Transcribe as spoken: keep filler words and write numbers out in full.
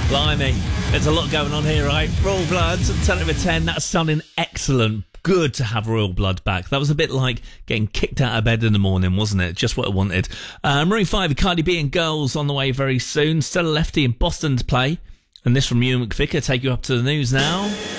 Blimey, there's a lot going on here, right? Royal Blood, ten over ten, that's sounding excellent. Good to have Royal Blood back. That was a bit like getting kicked out of bed in the morning, wasn't it? Just what I wanted. Uh, Maroon five, Cardi B and Girls on the way very soon. Stella Lefty in Boston to play. And this from Ewan McVicker, take you up to the news now.